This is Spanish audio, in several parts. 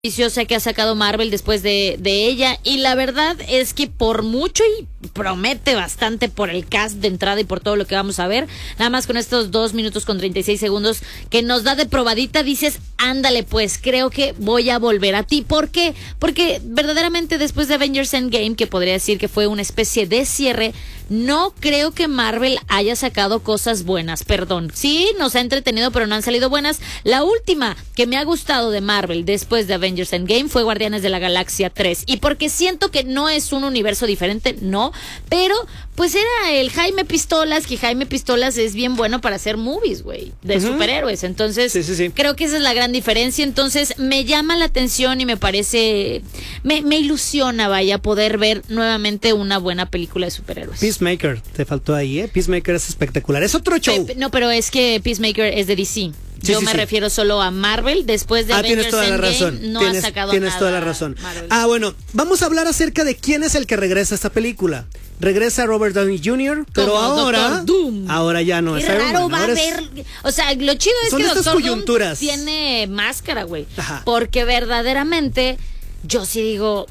Deliciosa que ha sacado Marvel después de ella, y la verdad es que por mucho y promete bastante por el cast de entrada y por todo lo que vamos a ver, nada más con estos 2 minutos con 36 segundos que nos da de probadita, dices, ándale pues, creo que voy a volver a ti. ¿Por qué? Porque verdaderamente después de Avengers Endgame, que podría decir que fue una especie de cierre, no creo que Marvel haya sacado cosas buenas, perdón. Sí, nos ha entretenido, pero no han salido buenas. La última que me ha gustado de Marvel después de Avengers Endgame fue Guardianes de la Galaxia 3. Y porque siento que no es un universo diferente, no, pero pues era el Jaime Pistolas, que Jaime Pistolas es bien bueno para hacer movies, güey, de superhéroes. Entonces, sí. Creo que esa es la gran diferencia. Entonces, me llama la atención y me parece, me ilusiona, vaya, poder ver nuevamente una buena película de superhéroes. Peacemaker, te faltó ahí, ¿eh? Peacemaker es espectacular. Es otro show. No, pero es que Peacemaker es de DC. Yo me refiero solo a Marvel. Después de Avengers tienes toda la razón. No ha sacado tienes nada. Toda la razón. Marvel. Bueno, vamos a hablar acerca de quién es el que regresa a esta película. Regresa Robert Downey Jr., pero ahora ya no es Iron Man. Va a haber, o sea, lo chido es que Doctor Doom tiene máscara, güey. Porque verdaderamente yo sí digo,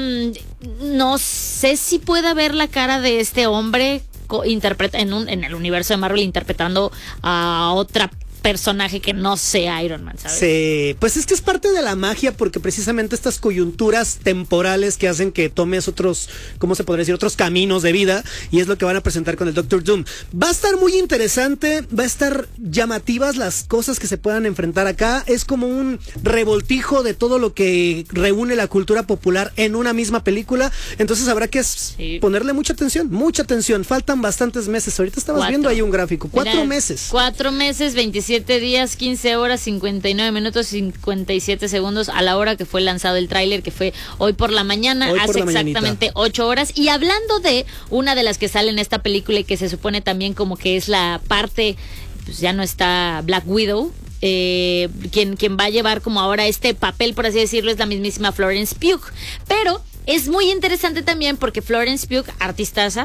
no sé si pueda ver la cara de este hombre en el universo de Marvel interpretando a otra personaje que no sea Iron Man, ¿sabes? Sí, pues es que es parte de la magia, porque precisamente estas coyunturas temporales que hacen que tomes otros, ¿cómo se podría decir? Otros caminos de vida, y es lo que van a presentar con el Doctor Doom. Va a estar muy interesante, va a estar llamativas las cosas que se puedan enfrentar acá. Es como un revoltijo de todo lo que reúne la cultura popular en una misma película, entonces habrá que ponerle mucha atención. Faltan bastantes meses. Ahorita estabas viendo ahí un gráfico. 4 meses. 4 meses, 27 días, 15 horas, 59 minutos, 57 segundos a la hora que fue lanzado el tráiler, que fue hoy por la mañana, hace exactamente 8 horas. Y hablando de una de las que sale en esta película y que se supone también como que es la parte, pues ya no está Black Widow, quien va a llevar como ahora este papel, por así decirlo, es la mismísima Florence Pugh. Pero es muy interesante también porque Florence Pugh, artistaza,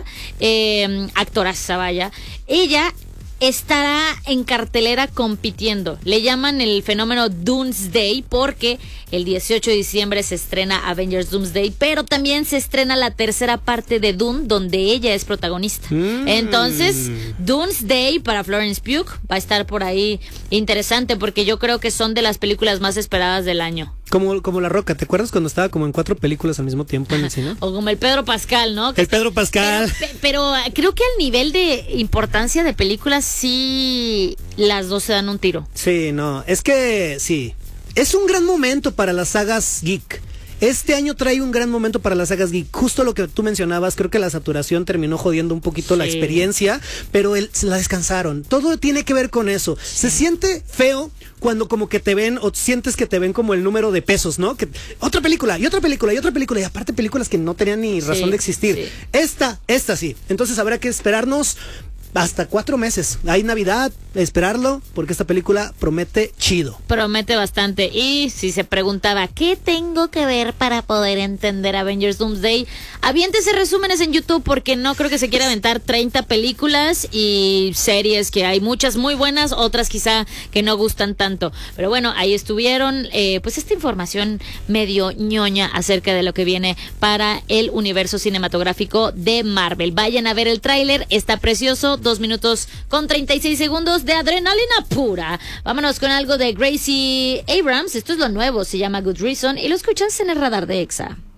actoraza, vaya, ella estará en cartelera compitiendo. Le llaman el fenómeno Doomsday porque el 18 de diciembre se estrena Avengers Doomsday, pero también se estrena la tercera parte de Doom, donde ella es protagonista. Entonces, Doomsday para Florence Pugh va a estar por ahí interesante, porque yo creo que son de las películas más esperadas del año. Como La Roca, ¿te acuerdas cuando estaba como en 4 películas al mismo tiempo en el cine? O como el Pedro Pascal, ¿no? Pedro Pascal. Pero creo que al nivel de importancia de películas, sí, las dos se dan un tiro. Sí, no, es que sí. Es un gran momento para las sagas geek. Este año trae un gran momento para las sagas geek. Justo lo que tú mencionabas, creo que la saturación terminó jodiendo un poquito la experiencia, pero se la descansaron. Todo tiene que ver con eso. Se siente feo cuando como que te ven, o sientes que te ven como el número de pesos, ¿no? Que otra película, y otra película, y otra película, y aparte películas que no tenían ni razón de existir. Esta sí. Entonces habrá que esperarnos hasta 4 meses. Hay Navidad, esperarlo, porque esta película promete chido. Promete bastante. Y si se preguntaba, ¿qué tengo que ver para poder entender Avengers Doomsday? Aviéntese resúmenes en YouTube, porque no creo que se quiera aventar 30 películas y series, que hay muchas muy buenas, otras quizá que no gustan tanto. Pero bueno, ahí estuvieron, pues esta información medio ñoña acerca de lo que viene para el universo cinematográfico de Marvel. Vayan a ver el tráiler, está precioso. 2 minutos con 36 segundos de adrenalina pura. Vámonos con algo de Gracie Abrams. Esto es lo nuevo, se llama Good Reason, y lo escuchas en el radar de EXA.